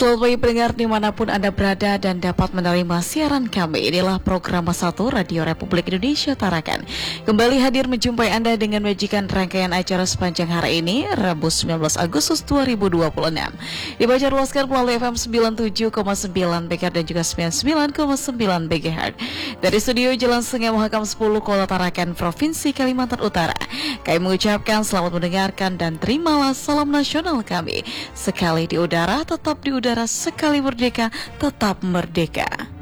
Selamat pagi pendengar dimanapun Anda berada dan dapat menerima siaran kami. Inilah program 1 Radio Republik Indonesia Tarakan. Kembali hadir menjumpai Anda dengan majikan rangkaian acara sepanjang hari ini, Rabu 19 Agustus 2026. Dibaca luaskan melalui FM 97,9 MHz dan juga 99,9 MHz. Dari studio Jalan Sungai Mahakam 10 Kota Tarakan, Provinsi Kalimantan Utara. Kami mengucapkan selamat mendengarkan dan terimalah salam nasional kami. Sekali di udara, tetap di udara, sekali merdeka, tetap merdeka.